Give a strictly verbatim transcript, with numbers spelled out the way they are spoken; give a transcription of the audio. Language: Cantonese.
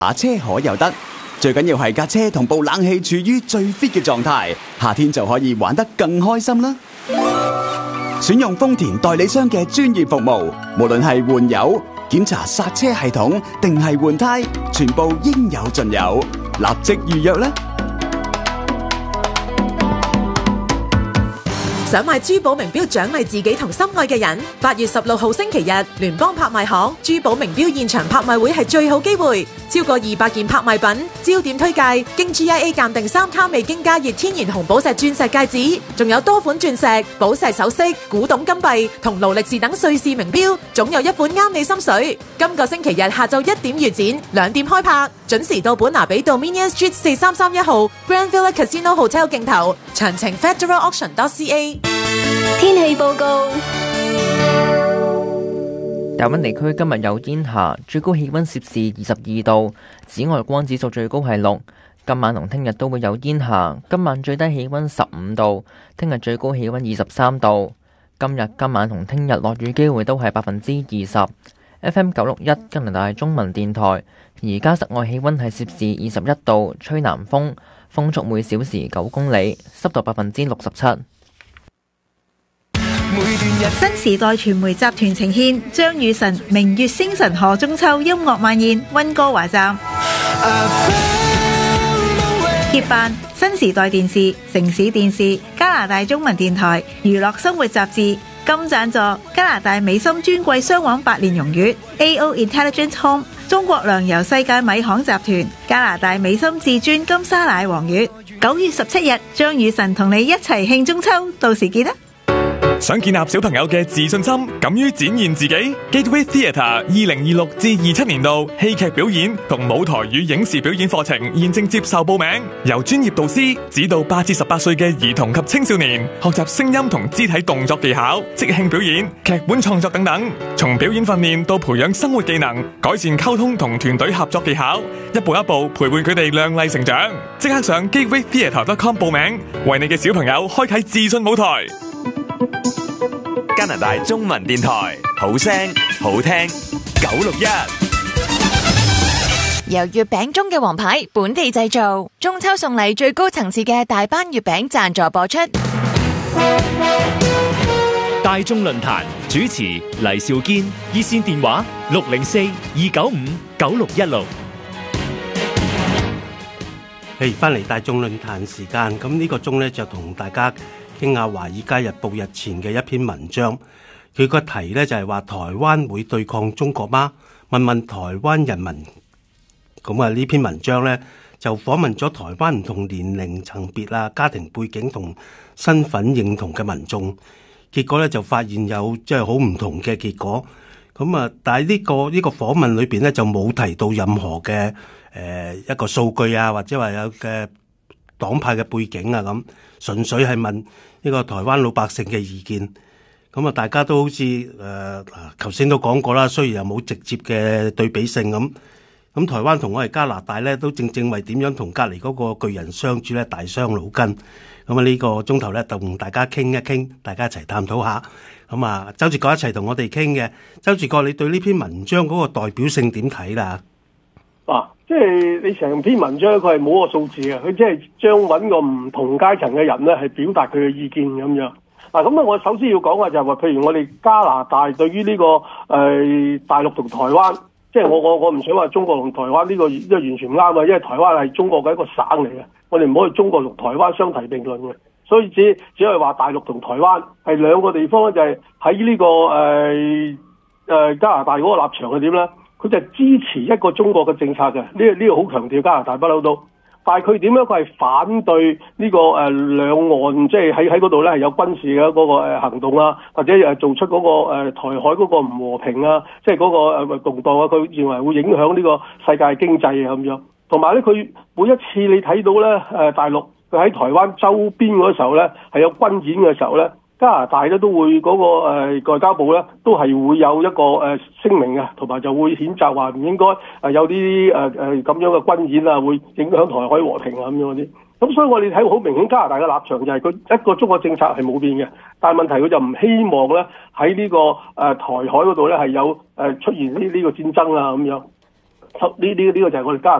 打車可又得，最緊要係架車同部冷氣處於最 fit 嘅狀態，夏天就可以玩得更開心啦。選用豐田代理商嘅專業服務，無論係換油、檢查剎車系統定係換胎，全部應有盡有，立即預約啦！ 想買珠寶名錶獎勵自己同心愛嘅人，八月十六號星期日，聯邦拍賣行珠寶名錶現場拍賣會係最好機會，超過二百件拍賣品，焦點推介經 G I A 鑑定三卡未經加熱天然紅寶石鑽石戒指，仲有多款鑽石、寶石首飾、古董金幣同勞力士等瑞士名錶，總有一款啱你心水。今個星期日下晝一點預展，兩點開拍，準時到本拿比道 Dominion Street 四三三一號 Grand Villa Casino Hotel 競投，詳情 Federal Auction dot C A。 天氣報告： 大溫地區今日有煙霞，最高氣溫攝氏二十二度，紫外光指數最高係六。今晚同聽日都會有煙霞，今晚最低氣溫十五度，聽日最高氣溫二十三度。今日今晚同聽日落雨機會都係百分之二十。F M 九六一加拿大中文電台，而家室外氣溫係攝氏二十一度，吹南風，風速每小時九公里，濕度百分之六十七。 新時代傳媒集團呈獻張雨晨明月星辰賀中秋音樂晚宴溫哥華站，協辦新時代電視、城市電視、加拿大中文電台、娛樂生活雜誌，金贊助加拿大美心尊貴雙黃百年榮譽 A O Intelligent Home、中國糧油世界米行集團、加拿大美心至尊金沙奶黃月。九月十七日，張雨晨同你一齊慶中秋，到時見啦！ 想建立小朋友嘅自信心，敢於展現自己 Gateway Theatre 二零二六至二七年度戲劇表演同舞台與影視表演課程現正接受報名，由專業導師指導八至十八歲嘅兒童及青少年學習聲音同肢體動作技巧、即興表演、劇本創作等等，從表演訓練到培養生活技能，改善溝通同團隊合作技巧，一步一步陪伴佢哋亮麗成長。即刻上 gateway theatre dot com 報名，為你嘅小朋友開啟自信舞台。 加拿大中文電台，好聲好聽，九六一。 由月餅中嘅王牌本地製造，中秋送禮最高層次嘅大班月餅贊助播出。 大眾論壇主持黎兆堅，熱線電話六零四二九五九六一六。 誒，翻嚟大眾論壇時間，咁呢個鐘呢就同大家傾下《華爾街日報》日前嘅一篇文章，佢個題呢就係話台灣會對抗中國嗎？問問台灣人民。咁啊，呢篇文章呢就訪問咗台灣唔同年齡層別啊、家庭背景同身份認同嘅民眾，結果呢就發現有即係好唔同嘅結果。咁啊，但係呢個呢個訪問裏邊呢就冇提到任何嘅誒一個數據啊，或者話有嘅黨派嘅背景啊咁，純粹係問呢個台灣老百姓嘅意見。咁啊，大家都好似誒頭先都講過啦，雖然又冇直接嘅對比性咁。咁台灣同我哋加拿大咧，都正正為點樣同隔離嗰個巨人相處咧，大傷腦筋。咁啊，呢個鐘頭咧，就同大家傾一傾，大家一齊探討下。咁啊，周志國一齊同我哋傾嘅。周志國，你對呢篇文章嗰個代表性點睇啦？ 啊，即係你成篇文章佢係冇個數字嘅，佢即係將揾個唔同階層嘅人咧，係表達佢嘅意見咁樣。嗱，咁啊，我首先要講嘅就係話，譬如我哋加拿大對於呢、這個誒、呃、大陸同台灣。即係我我我唔想話中國同台灣呢個呢個完全唔啱啊，因為台灣係中國嘅一個省嚟嘅，我哋唔可以中國同台灣相提並論嘅，所以只只係話大陸同台灣係兩個地方咧，就係喺呢個誒誒、呃呃、加拿大嗰個立場係點咧？佢就係支持一個中國嘅政策嘅，呢個呢個好強調加拿大不嬲都。但係佢點樣？佢係反對呢個誒兩岸，即係喺喺嗰度咧係有軍事嘅嗰個誒行動啊，或者誒做出嗰個誒台海嗰個唔和平啊，即係嗰個誒動盪啊，佢認為會影響呢個世界經濟啊咁樣。同埋咧，佢每一次你睇到咧誒大陸佢喺台灣周邊嗰時候咧係有軍演嘅時候咧，加拿大咧都會嗰個誒外交部咧都係會有一個誒聲明嘅，同埋就會譴責話唔應該誒有啲誒誒咁樣嘅軍演啊，會影響台海和平啊咁樣嗰啲。咁所以我哋睇好明顯加拿大嘅立場就係佢一個中國政策係冇變嘅，但係問題佢就唔希望咧喺呢個誒台海嗰度咧係有誒出現呢呢個戰爭啊咁樣。 呢呢呢個就係我哋加拿大